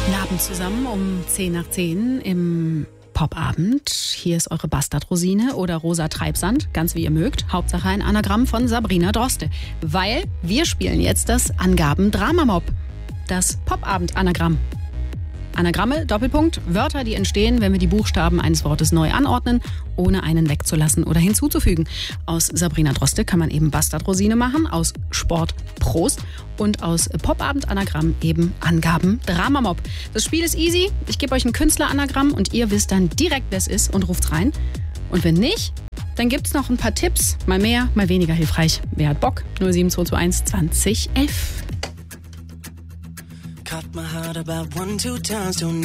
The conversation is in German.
Guten Abend zusammen um 10:10 im Popabend. Hier ist eure Bastardrosine oder Rosa Treibsand, ganz wie ihr mögt. Hauptsache ein Anagramm von Sabrina Droste. Weil wir spielen jetzt das Angaben-Drama-Mob. Das Popabend-Anagramm. Anagramme, Doppelpunkt, Wörter, die entstehen, wenn wir die Buchstaben eines Wortes neu anordnen, ohne einen wegzulassen oder hinzuzufügen. Aus Sabrina Droste kann man eben Bastardrosine machen, aus Sport Prost und aus Popabend-Anagramm eben Angaben-Drama-Mob. Das Spiel ist easy. Ich gebe euch ein Künstler-Anagramm und ihr wisst dann direkt, wer es ist und ruft rein. Und wenn nicht, dann gibt es noch ein paar Tipps, mal mehr, mal weniger hilfreich. Wer hat Bock? 07221 2011. Caught my heart about 1-2 times, don't